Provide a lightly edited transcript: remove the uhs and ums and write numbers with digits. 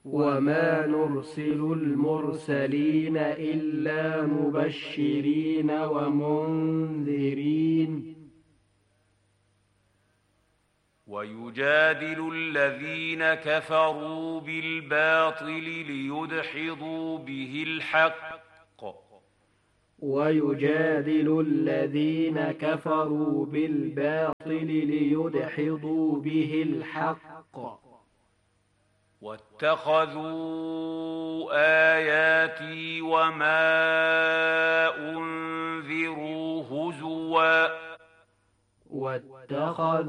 وما نرسل المرسلين إلا مبشرين ومنذرين ويجادل الذين كفروا بالباطل ليدحضوا به الحق ويجادل الذين كفروا بالباطل ليدحضوا به الحق واتخذوا آياتي وما أنذروا هزوا واتخذوا